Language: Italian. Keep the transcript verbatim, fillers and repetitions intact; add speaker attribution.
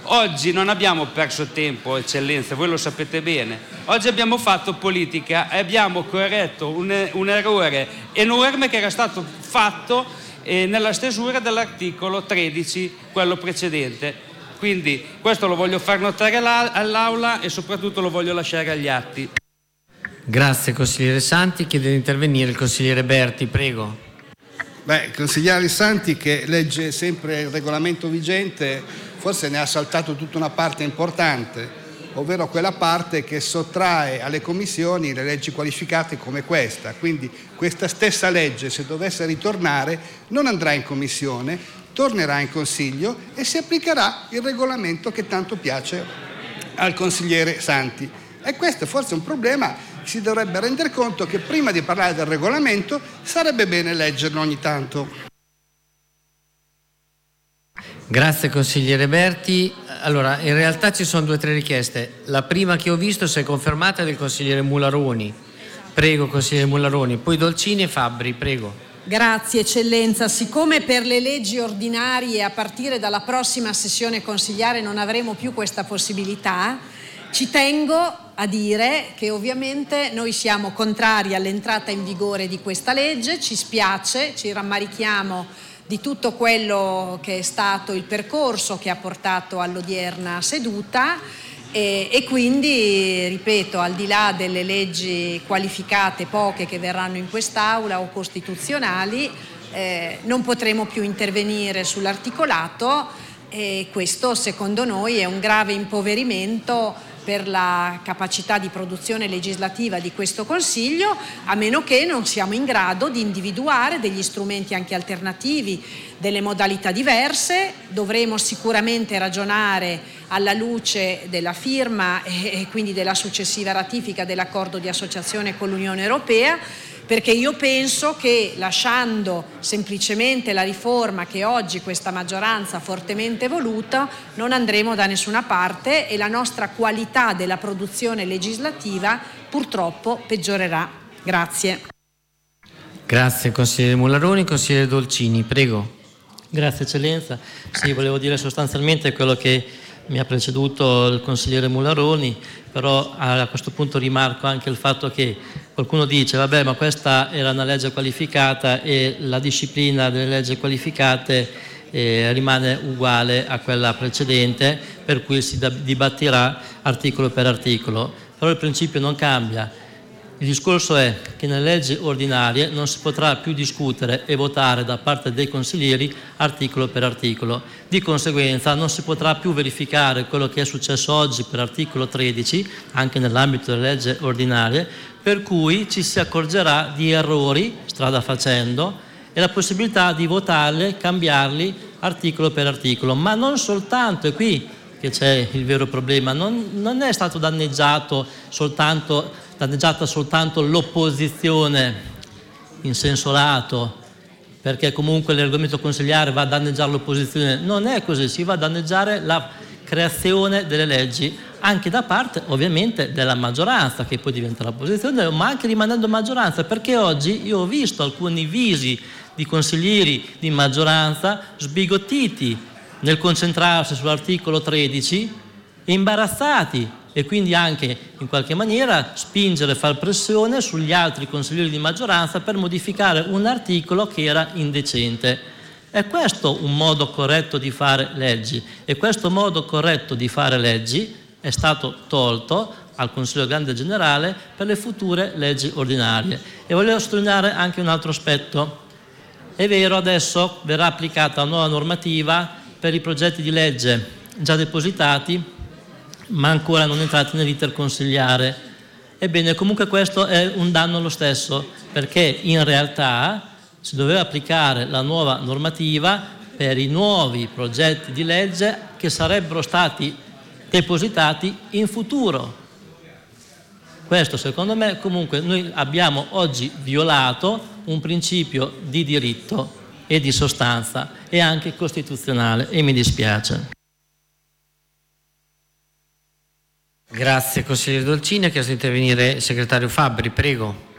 Speaker 1: Oggi non abbiamo perso tempo, eccellenza, voi lo sapete bene. Oggi abbiamo fatto politica e abbiamo corretto un, un errore enorme che era stato fatto eh, nella stesura dell'articolo tredici, quello precedente. Quindi questo lo voglio far notare all'Aula e soprattutto lo voglio lasciare agli atti.
Speaker 2: Grazie consigliere Santi. Chiede di intervenire il consigliere Berti, prego.
Speaker 3: Beh, il consigliere Santi, che legge sempre il regolamento vigente, forse ne ha saltato tutta una parte importante, ovvero quella parte che sottrae alle commissioni le leggi qualificate come questa. Quindi questa stessa legge, se dovesse ritornare, non andrà in commissione, tornerà in Consiglio e si applicherà il regolamento che tanto piace al consigliere Santi. E questo è forse un problema. Si dovrebbe rendere conto che prima di parlare del regolamento sarebbe bene leggerlo ogni tanto.
Speaker 2: Grazie consigliere Berti. Allora, in realtà ci sono due o tre richieste. La prima che ho visto, se è confermata, è del consigliere Mularoni. Prego consigliere Mularoni, poi Dolcini e Fabbri, prego.
Speaker 4: Grazie eccellenza. Siccome per le leggi ordinarie a partire dalla prossima sessione consigliare non avremo più questa possibilità, ci tengo a dire che ovviamente noi siamo contrari all'entrata in vigore di questa legge, ci spiace, ci rammarichiamo di tutto quello che è stato il percorso che ha portato all'odierna seduta e, e quindi, ripeto, al di là delle leggi qualificate, poche che verranno in quest'Aula o costituzionali, eh, non potremo più intervenire sull'articolato e questo secondo noi è un grave impoverimento per la capacità di produzione legislativa di questo Consiglio, a meno che non siamo in grado di individuare degli strumenti anche alternativi, delle modalità diverse. Dovremo sicuramente ragionare alla luce della firma e, e quindi della successiva ratifica dell'accordo di associazione con l'Unione Europea, perché io penso che lasciando semplicemente la riforma che oggi questa maggioranza ha fortemente voluto non andremo da nessuna parte e la nostra qualità della produzione legislativa purtroppo peggiorerà. Grazie.
Speaker 2: Grazie consigliere Mularoni. Consigliere Dolcini, prego.
Speaker 5: Grazie eccellenza. Sì, volevo dire sostanzialmente quello che mi ha preceduto il consigliere Mularoni, però a questo punto rimarco anche il fatto che qualcuno dice vabbè, ma questa era una legge qualificata e la disciplina delle leggi qualificate eh, rimane uguale a quella precedente, per cui si dibatterà articolo per articolo, però il principio non cambia. Il discorso è che nelle leggi ordinarie non si potrà più discutere e votare da parte dei consiglieri articolo per articolo. Di conseguenza non si potrà più verificare quello che è successo oggi per articolo tredici, anche nell'ambito delle leggi ordinarie, per cui ci si accorgerà di errori, strada facendo, e la possibilità di votarli, cambiarli articolo per articolo. Ma non soltanto, è qui che c'è il vero problema, non, non è stato danneggiato soltanto danneggiata soltanto l'opposizione in senso lato, perché comunque l'argomento consigliare va a danneggiare l'opposizione. Non è così, si va a danneggiare la creazione delle leggi anche da parte ovviamente della maggioranza, che poi diventa l'opposizione, ma anche rimanendo maggioranza, perché oggi io ho visto alcuni visi di consiglieri di maggioranza sbigottiti nel concentrarsi sull'articolo tredici, imbarazzati, e quindi anche in qualche maniera spingere, far pressione sugli altri consiglieri di maggioranza per modificare un articolo che era indecente. È questo un modo corretto di fare leggi, e questo modo corretto di fare leggi è stato tolto al Consiglio Grande Generale per le future leggi ordinarie. E volevo sottolineare anche un altro aspetto. È vero, adesso verrà applicata una nuova normativa per i progetti di legge già depositati ma ancora non entrati nell'iter consigliare. Ebbene, comunque questo è un danno lo stesso, perché in realtà si doveva applicare la nuova normativa per i nuovi progetti di legge che sarebbero stati depositati in futuro. Questo secondo me comunque noi abbiamo oggi violato un principio di diritto e di sostanza e anche costituzionale, e mi dispiace.
Speaker 2: Grazie consigliere Dolcini. Ha chiesto di intervenire il segretario Fabbri, prego.